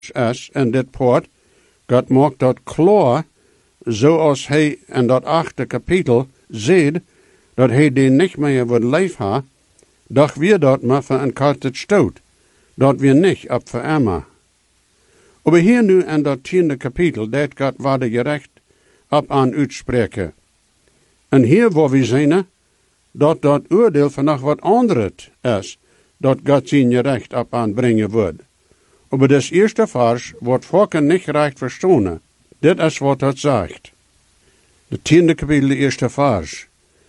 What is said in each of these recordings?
is en dit poort, God maakt dat klaar, zoals hij in dat 8e kapitel ziet, dat hij die niet meer wil leven ha, doch wir dat maar voor een korte stoot, dat wir niet op verarmen. Aber hier nu in dat 10e kapitel, dat God waarde gerecht op aan uitspreken. En hier waar we zien, dat oordeel van nog wat anderes is, dat God zijn gerecht op aanbrengen wordt. Aber das eerste vers wordt volken niet recht verstaan. Dit is wat dat zegt. De 10e kapitel, de eerste vers.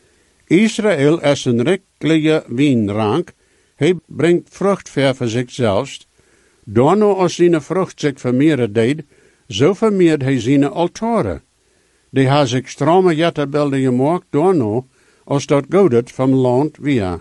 Israël is een rijkelijke wijnrank. Hij brengt vrucht voor zichzelf. Daarna als zijn vrucht zich vermeerderd deed, zo vermeerdert hij zijn altaren. Die ha zich strome jetterbeelden gemaakt, daarna als dat godet van land weer.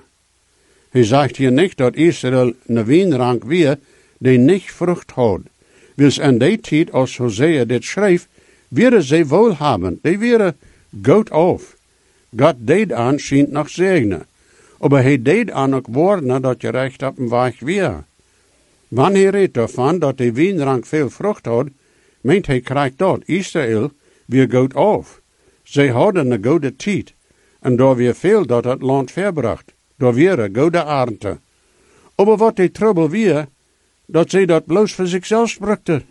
Hij zegt hier niet dat Israël een wijnrank weer, die niet vrucht houdt. Wils in die tijd, als Hosea dit schreef, werden zij wohlhabend, die werden goed af. God deed aan, schijnt nog zegenen. Maar hij deed aan ook woorden dat je recht op een weg weer. Wanneer hij redt ervan dat die wijnrank veel vrucht had, meent hij krijgt dat Israël weer goed af. Zij hadden een goede tijd, en daar weer veel dat het land verbracht, daar weer een goede aarde. Maar wat die trouble weer, dat zij dat bloos voor zichzelf sprukten.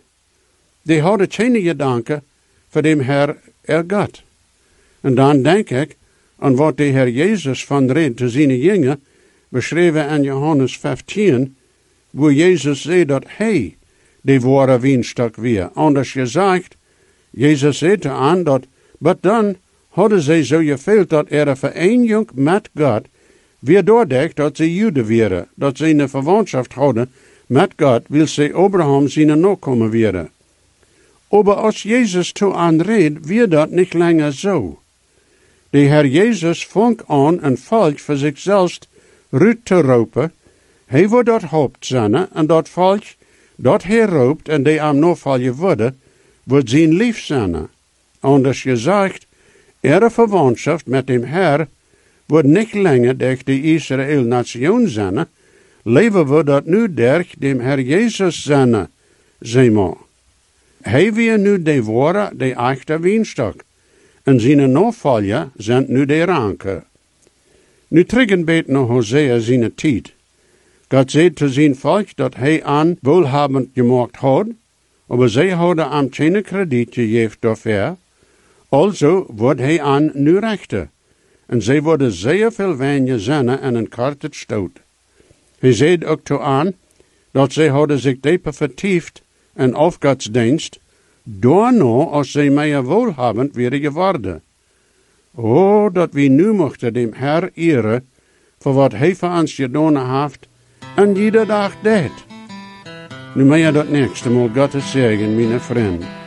Die hadden geen gedanken voor dem Herr God. En dan denk ik aan wat de Heer Jezus van reed te zijn jongen, beschreven in Johannes 15, wo Jezus zei dat hij de ware wijnstok weer. Anders gezegd, Jezus zei aan dat, maar dan hadden zij zo geveel dat er vereniging met God, weer doordacht dat ze Joden waren, dat ze een verwantschap hadden met God, wil ze Abraham zijn nakomen werden. Maar als Jezus toe aanreed, weer dat niet langer zo. De Heer Jezus vond aan een volk voor zichzelf uit te roepen. Hij wordt dat hoopt zijn, en dat volk dat hij roept en die aan novalje worden, wordt zijn lief zijn. Anders gezegd, verwantschap met dem Herr wordt niet langer durch de Israël-nation zijn, leven we dat nu durch dem Herr Jezus zijn, zeg maar. Hij weer nu de ware, de echte wijnstok, en zijn navolger zijn nu de ranken. Nu terug een beetje naar Hosea zijn tijd. God zei te zijn volk dat hij aan wohlhabend gemaakt had, maar zij hadden aan geen krediet gegeven daarvoor. Also wordt hij aan nu rechten. En zij worden zeer veel wijn zinnen en een korte stoot. Hij zei ook toe aan, dat zij hadden zich dieper vertiefd en afgodsdienst, daarna als zij meer wohlhabend werden geworden. Oh, dat we nu mochten dem Herr eren, voor wat hij voor ons gedaan heeft, en ieder dag deed. Nu mij dat nächste Mal Gottes zegen, mijn vriend.